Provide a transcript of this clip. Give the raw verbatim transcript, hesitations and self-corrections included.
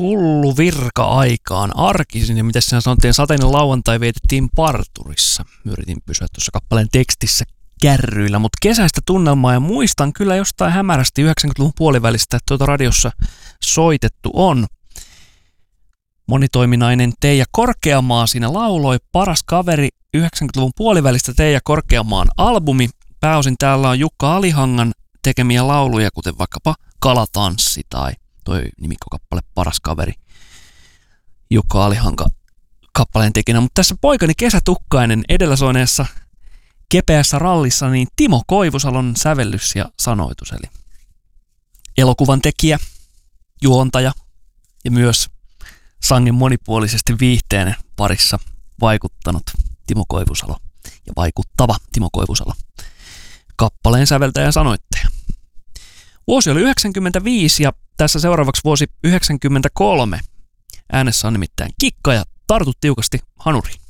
hullu virka-aikaan arkisin, ja mitä siinä sanottiin, sateinen lauantai vietettiin parturissa. Yritin pysyä tuossa kappaleen tekstissä kärryillä, mutta kesäistä tunnelmaa, ja muistan kyllä jostain hämärästi yhdeksänkymmentäluvun puolivälistä, että tuota radiossa soitettu on. Monitoiminainen Teija Korkeamaa siinä lauloi, Paras kaveri, yhdeksänkymmentäluvun puolivälistä Teija Korkeamaan albumi. Pääosin täällä on Jukka Alihangan tekemiä lauluja, kuten vaikkapa Kalatanssi tai toi nimikkokappale Paras kaveri Jukka Alihanka kappaleen tekinä. Mutta tässä poikani Kesätukkainen edellä soineessa kepeässä rallissa, niin Timo Koivusalon sävellys ja sanoitus, eli elokuvan tekijä, juontaja ja myös sangen monipuolisesti viihteen parissa vaikuttanut Timo Koivusalo ja vaikuttava Timo Koivusalo, kappaleen säveltäjä ja sanoittaja. Vuosi oli yhdeksänkymmentäviisi ja tässä seuraavaksi vuosi yhdeksänkymmentäkolme. Äänessä on nimittäin Kikka ja tartut tiukasti hanuriin.